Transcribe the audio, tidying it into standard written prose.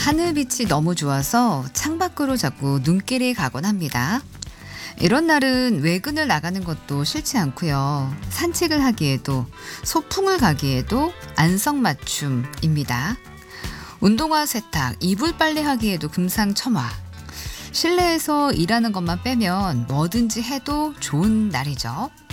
하늘빛이 너무 좋아서 창밖으로 자꾸 눈길이 가곤 합니다. 이런 날은 외근을 나가는 것도 싫지 않고요. 산책을 하기에도 소풍을 가기에도 안성맞춤입니다. 운동화 세탁, 이불 빨래 하기에도 금상첨화. 실내에서 일하는 것만 빼면 뭐든지 해도 좋은 날이죠.